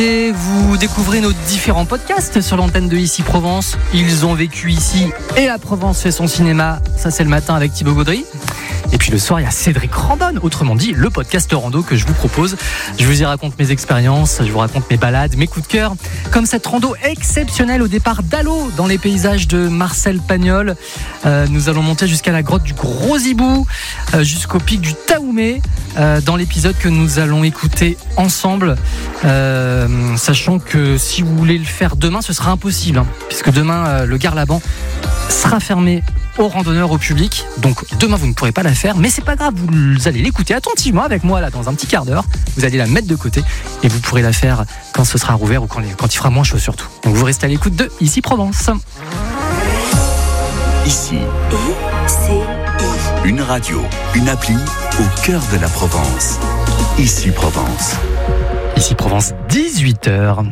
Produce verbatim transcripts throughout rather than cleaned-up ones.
Et vous découvrez nos différents podcasts sur l'antenne de Ici Provence. Ils ont vécu ici et la Provence fait son cinéma. Ça, c'est le matin avec Thibaut Gaudry. Et puis le soir, il y a Cédric Randonne, autrement dit, le podcast rando que je vous propose. Je vous y raconte mes expériences, je vous raconte mes balades, mes coups de cœur. Comme cette rando exceptionnelle au départ d'Allo, dans les paysages de Marcel Pagnol. Euh, nous allons monter jusqu'à la grotte du Gros Hibou, euh, jusqu'au pic du Taoumé, euh, dans l'épisode que nous allons écouter ensemble. Euh, sachant que si vous voulez le faire demain, ce sera impossible, hein, puisque demain, euh, le Gare-Laban sera fermé aux randonneurs, au public. Donc demain vous ne pourrez pas la faire, mais c'est pas grave, vous allez l'écouter attentivement avec moi là dans un petit quart d'heure. Vous allez la mettre de côté et vous pourrez la faire quand ce sera rouvert ou quand, les, quand il fera moins chaud surtout. Donc vous restez à l'écoute de Ici Provence. Ici, I, une radio, une appli au cœur de la Provence. Ici Provence. Ici Provence, dix-huit heures.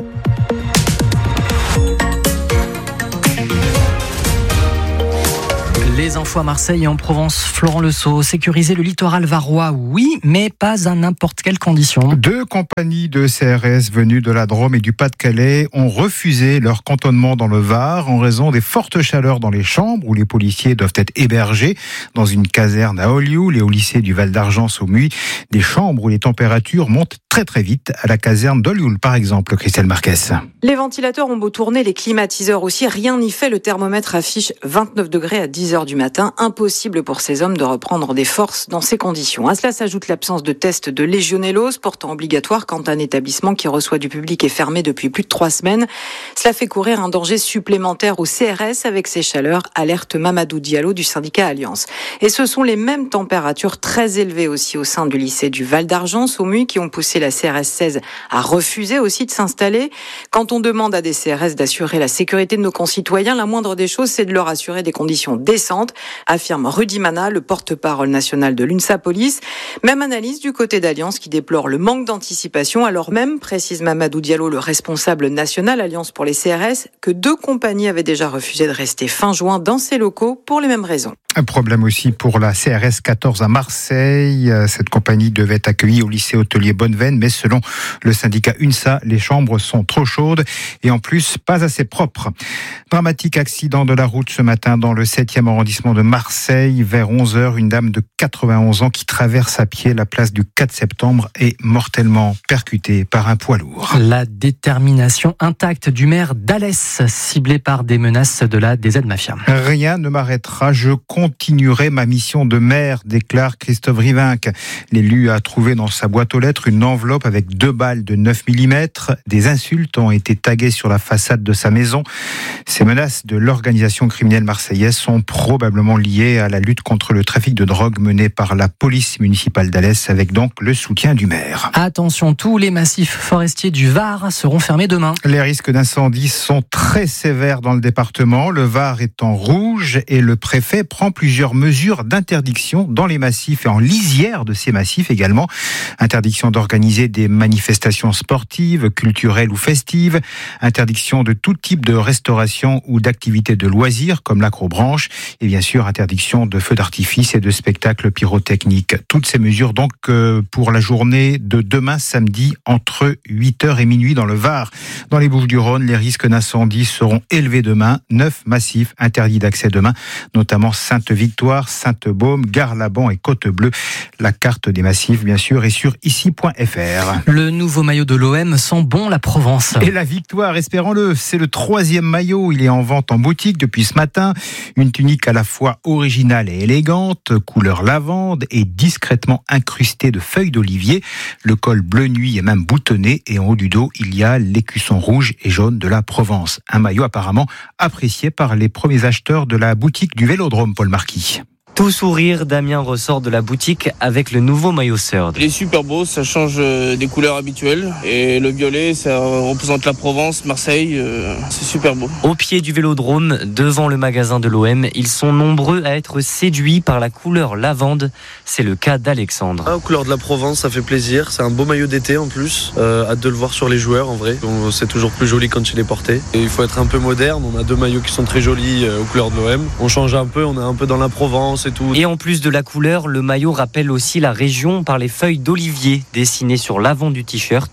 Les infos à Marseille et en Provence, Florent Lesault. Sécuriser le littoral varois, oui, mais pas à n'importe quelle condition. Deux compagnies de C R S venues de la Drôme et du Pas-de-Calais ont refusé leur cantonnement dans le Var en raison des fortes chaleurs dans les chambres où les policiers doivent être hébergés dans une caserne à Olioul et au lycée du Val d'Argence-au-Muy. Des chambres où les températures montent très très vite, à la caserne d'Olioul par exemple, Christelle Marquez. Les ventilateurs ont beau tourner, les climatiseurs aussi, rien n'y fait. Le thermomètre affiche vingt-neuf degrés à dix heures du matin. Impossible pour ces hommes de reprendre des forces dans ces conditions. À cela s'ajoute l'absence de tests de légionellose, pourtant obligatoire quand un établissement qui reçoit du public est fermé depuis plus de trois semaines. Cela fait courir un danger supplémentaire au C R S avec ces chaleurs, alerte Mamadou Diallo du syndicat Alliance. Et ce sont les mêmes températures très élevées aussi au sein du lycée du Val d'Argence-au-Muy qui ont poussé la C R S seize à refuser aussi de s'installer. Quand on demande à des C R S d'assurer la sécurité de nos concitoyens, la moindre des choses, c'est de leur assurer des conditions décentes, affirme Rudy Mana, le porte-parole national de l'UNSA Police. Même analyse du côté d'Alliance qui déplore le manque d'anticipation, alors même, précise Mamadou Diallo, le responsable national Alliance pour les C R S, que deux compagnies avaient déjà refusé de rester fin juin dans ces locaux pour les mêmes raisons. Un problème aussi pour la C R S quatorze à Marseille. Cette compagnie devait être accueillie au lycée hôtelier Bonneveine, mais selon le syndicat UNSA, les chambres sont trop chaudes et en plus pas assez propres. Dramatique accident de la route ce matin dans le septième arrondissement de Marseille. Vers onze heures, une dame de quatre-vingt-onze ans qui traverse à pied la place du quatre septembre est mortellement percutée par un poids lourd. La détermination intacte du maire d'Alès, ciblé par des menaces de la D Z Mafia. Rien ne m'arrêtera, je continuerai ma mission de maire, déclare Christophe Rivinc. L'élu a trouvé dans sa boîte aux lettres une enveloppe avec deux balles de neuf millimètres. Des insultes ont été taguées sur la façade de sa maison. Ces menaces de l'organisation criminelle marseillaise sont probablement liées à la lutte contre le trafic de drogue menée par la police municipale d'Alès, avec donc le soutien du maire. Attention, tous les massifs forestiers du Var seront fermés demain. Les risques d'incendie sont très sévères dans le département. Le Var est en rouge et le préfet prend plusieurs mesures d'interdiction dans les massifs et en lisière de ces massifs également. Interdiction d'organiser des manifestations sportives, culturelles ou festives. Interdiction de tout type de restauration ou d'activités de loisirs comme l'acrobranche. Et bien sûr, interdiction de feux d'artifice et de spectacles pyrotechniques. Toutes ces mesures donc euh, pour la journée de demain samedi entre huit heures et minuit dans le Var. Dans les Bouches-du-Rhône, les risques d'incendie seront élevés demain. Neuf massifs interdits d'accès demain, notamment Sainte-Victoire, Sainte-Baume, Gare-Laban et Côte-Bleue. La carte des massifs, bien sûr, est sur ici point f r. Le nouveau maillot de l'O M sent bon la Provence. Et la victoire, espérons-le, c'est le troisième maillot. Il est en vente en boutique depuis ce matin. Une tunique à la fois originale et élégante, couleur lavande et discrètement incrustée de feuilles d'olivier. Le col bleu nuit est même boutonné et en haut du dos, il y a l'écusson rouge et jaune de la Provence. Un maillot apparemment apprécié par les premiers acheteurs de la boutique du Vélodrome, Paul Marquis. Tout sourire, Damien ressort de la boutique avec le nouveau maillot Surd. Il est super beau, ça change des couleurs habituelles. Et le violet, ça représente la Provence, Marseille, euh, c'est super beau. Au pied du Vélodrome, devant le magasin de l'O M, ils sont nombreux à être séduits par la couleur lavande. C'est le cas d'Alexandre. Ah, couleur de la Provence, ça fait plaisir. C'est un beau maillot d'été en plus. Euh, hâte de le voir sur les joueurs en vrai. Donc, c'est toujours plus joli quand il est porté. Et il faut être un peu moderne. On a deux maillots qui sont très jolis euh, aux couleurs de l'O M. On change un peu, on est un peu dans la Provence. Et, tout. Et en plus de la couleur, le maillot rappelle aussi la région par les feuilles d'olivier dessinées sur l'avant du t-shirt.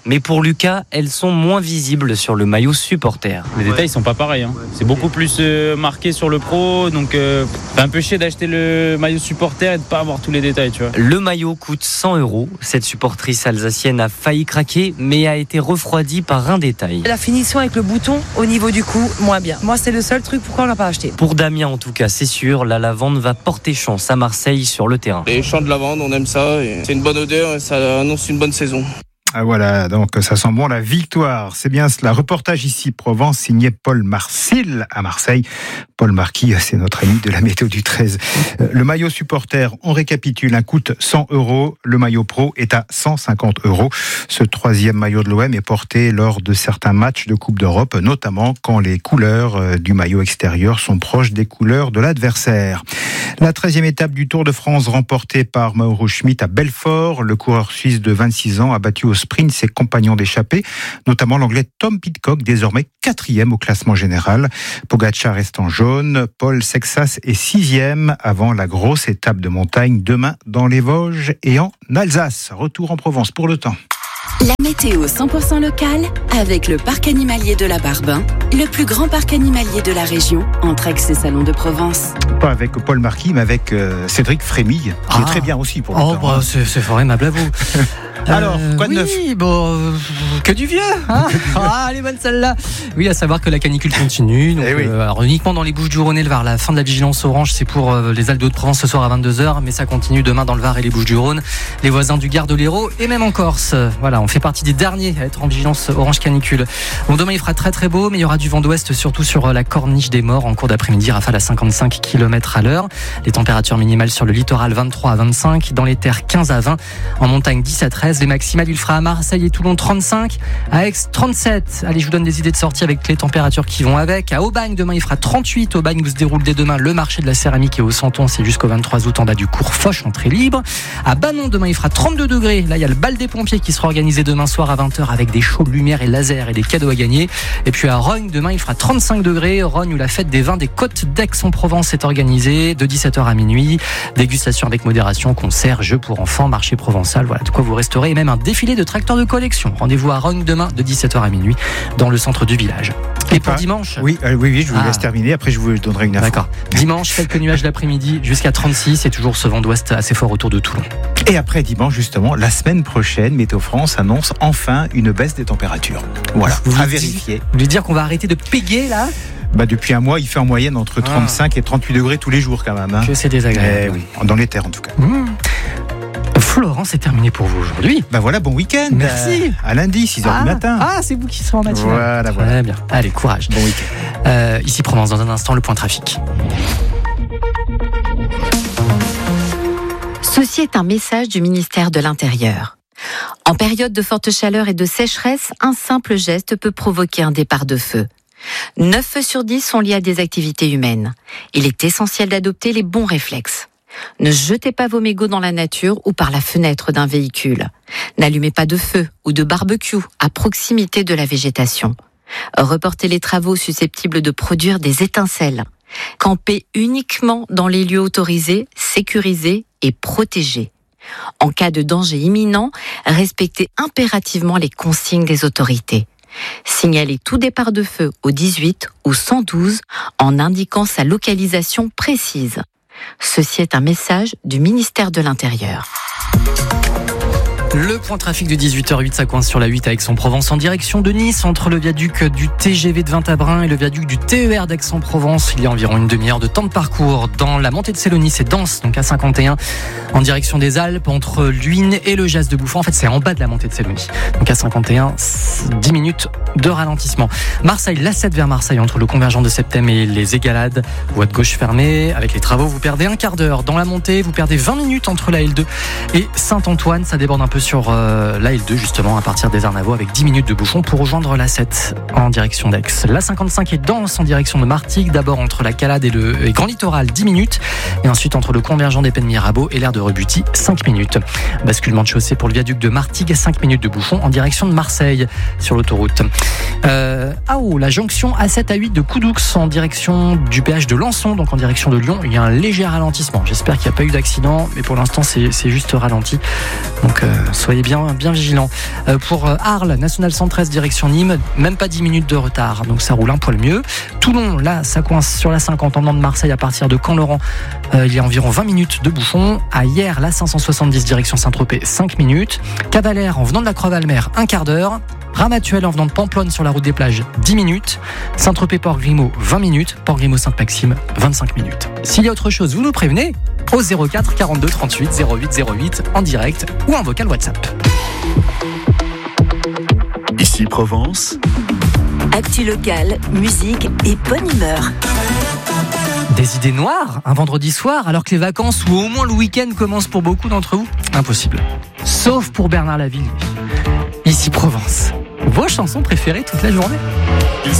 Mais pour Lucas, elles sont moins visibles sur le maillot supporter. Les détails sont pas pareils, hein. C'est beaucoup plus euh, marqué sur le pro, donc euh, c'est un peu chier d'acheter le maillot supporter et de pas avoir tous les détails, tu vois. Le maillot coûte cent euros. Cette supportrice alsacienne a failli craquer, mais a été refroidie par un détail. La finition avec le bouton au niveau du cou, moins bien. Moi, c'est le seul truc pourquoi on l'a pas acheté. Pour Damien, en tout cas, c'est sûr, la lavande va porter chance à Marseille sur le terrain. Les champs de lavande, on aime ça. Et c'est une bonne odeur et ça annonce une bonne saison. Ah voilà, donc ça sent bon la victoire. C'est bien cela. Reportage ici Provence signé Paul Marcil à Marseille. Paul Marquis, c'est notre ami de la météo du treize. Le maillot supporter, on récapitule, un coûte cent euros. Le maillot pro est à cent cinquante euros. Ce troisième maillot de l'O M est porté lors de certains matchs de Coupe d'Europe, notamment quand les couleurs du maillot extérieur sont proches des couleurs de l'adversaire. La treizième étape du Tour de France remportée par Mauro Schmid à Belfort. Le coureur suisse de vingt-six ans a battu au sprint ses compagnons d'échappée, notamment l'anglais Tom Pidcock, désormais quatrième au classement général. Pogačar reste en jaune, Paul Sexas est sixième avant la grosse étape de montagne demain dans les Vosges et en Alsace. Retour en Provence pour le temps. La météo cent pour cent locale avec le parc animalier de la Barbin, le plus grand parc animalier de la région, entre Aix et Salon de Provence. Pas avec Paul Marquis, mais avec euh, Cédric Frémille, qui ah. est très bien aussi pour le oh, temps. Bah, hein. c'est, c'est fort aimable à vous. Alors, quoi de oui, neuf ? Oui, bon, euh, que du vieux, hein. Ah, elle est bonne celle-là. Oui, à savoir que la canicule continue. Donc, eh oui. euh, alors, uniquement dans les Bouches-du-Rhône et le Var. La fin de la vigilance orange, c'est pour euh, les Alpes de Haute-Provence ce soir à vingt-deux heures, mais ça continue demain dans le Var et les Bouches-du-Rhône. Les voisins du Gard de l'Hérault et même en Corse. Voilà, on fait partie des derniers à être en vigilance orange canicule. Bon, demain, il fera très très beau, mais il y aura du vent d'ouest, surtout sur la corniche des Morts en cours d'après-midi, rafale à cinquante-cinq kilomètres à l'heure. Les températures minimales sur le littoral vingt-trois à vingt-cinq, dans les terres quinze à vingt, en montagne dix à treize. Les maximales, il fera à Marseille et Toulon trente-cinq, à Aix trente-sept. Allez, je vous donne des idées de sortie avec les températures qui vont avec. À Aubagne, demain, il fera trente-huit. Aubagne où se déroule dès demain le marché de la céramique et au Santon, c'est jusqu'au vingt-trois août en bas du cours Foch, entrée libre. À Banon, demain, il fera trente-deux degrés. Là, il y a le bal des pompiers qui sera organisé demain soir à vingt heures avec des shows de lumière et laser et des cadeaux à gagner. Et puis à Rognes, demain, il fera trente-cinq degrés. Rognes où la fête des vins des Côtes d'Aix-en-Provence est organisée de dix-sept heures à minuit. Dégustation avec modération, concerts, jeux pour enfants, marché provençal. Voilà, de quoi vous resterez et même un défilé de tracteurs de collection. Rendez-vous à Rognes demain de dix-sept heures à minuit dans le centre du village. Et, et pour pas, dimanche oui, euh, oui, oui, je vous ah. laisse terminer. Après, je vous donnerai une info. D'accord. Dimanche, quelques nuages l'après-midi jusqu'à trente-six et toujours ce vent d'ouest assez fort autour de Toulon. Et après dimanche, justement, la semaine prochaine, Météo France annonce enfin une baisse des températures. Voilà, vous à vérifier. Vous voulez dire qu'on va arrêter de péguer là ? Bah depuis un mois, il fait en moyenne entre trente-cinq ah. et trente-huit degrés tous les jours quand même. Hein. Que c'est désagréable. Eh, oui, dans les terres en tout cas. Mmh. Florent, c'est terminé pour vous aujourd'hui. Ben voilà, bon week-end. Merci. Euh, à lundi, six heures ah, du matin. Ah, c'est vous qui serez en matinée. Voilà, Très voilà. bien. Allez, courage. Bon week-end. Euh, ici Provence, dans un instant, le point trafic. Ceci est un message du ministère de l'Intérieur. En période de forte chaleur et de sécheresse, un simple geste peut provoquer un départ de feu. neuf feux sur dix sont liés à des activités humaines. Il est essentiel d'adopter les bons réflexes. Ne jetez pas vos mégots dans la nature ou par la fenêtre d'un véhicule. N'allumez pas de feu ou de barbecue à proximité de la végétation. Reportez les travaux susceptibles de produire des étincelles. Campez uniquement dans les lieux autorisés, sécurisés et protégés. En cas de danger imminent, respectez impérativement les consignes des autorités. Signalez tout départ de feu au dix-huit ou cent douze en indiquant sa localisation précise. Ceci est un message du ministère de l'Intérieur. Le point trafic de dix-huit heures huit, ça coince sur la huit à Aix-en-Provence en direction de Nice, entre le viaduc du T G V de Vintabrin et le viaduc du T E R d'Aix-en-Provence. Il y a environ une demi-heure de temps de parcours. Dans la montée de Sélonie, c'est dense, donc à cinquante et un, en direction des Alpes, entre Luynes et le Jas de Bouffon. En fait, c'est en bas de la montée de Sélonie. Donc à cinquante et un, dix minutes de ralentissement. Marseille, l'A sept vers Marseille, entre le convergent de Septem et les Égalades. Voie de gauche fermée. Avec les travaux, vous perdez un quart d'heure. Dans la montée, vous perdez vingt minutes entre la L deux et Saint-Antoine. Ça déborde un peu sur euh, la L deux, justement, à partir des Arnavaux, avec dix minutes de bouchon pour rejoindre l'A sept en direction d'Aix. La cinquante-cinq est dense en direction de Martigues. D'abord entre la Calade et le et Grand Littoral, dix minutes. Et ensuite entre le convergent des Pennes Mirabeau et l'aire de Rebuty, cinq minutes. Basculement de chaussée pour le viaduc de Martigues, cinq minutes de bouchon en direction de Marseille sur l'autoroute. Euh, ah oh, la jonction A sept A huit de Coudoux en direction du péage de Lançon, donc en direction de Lyon. Il y a un léger ralentissement. J'espère qu'il n'y a pas eu d'accident, mais pour l'instant c'est, c'est juste ralenti. Donc euh, soyez bien, bien vigilants. Euh, pour Arles, National cent treize direction Nîmes, même pas dix minutes de retard, donc ça roule un poil mieux. Toulon, là ça coince sur la cinquante en venant de Marseille à partir de Caen-Laurent. Euh, il y a environ vingt minutes de bouchon. À hier, la cinq cent soixante-dix direction Saint-Tropez, cinq minutes. Cavalère en venant de la Croix-Valmer, un quart d'heure. Ramatuelle en venant de Pamplonne sur la route des plages, dix minutes. Saint-Tropez-Port-Grimaud, vingt minutes. Port-Grimaud-Sainte-Maxime, vingt-cinq minutes. S'il y a autre chose, vous nous prévenez au zéro quatre quarante-deux trente-huit zéro huit zéro huit en direct ou en vocal WhatsApp. Ici Provence. Actu locale, musique et bonne humeur. Des idées noires un vendredi soir alors que les vacances ou au moins le week-end commencent pour beaucoup d'entre vous? Impossible. Sauf pour Bernard Lavilliers. Ici Provence. Vos chansons préférées toute la journée. Ici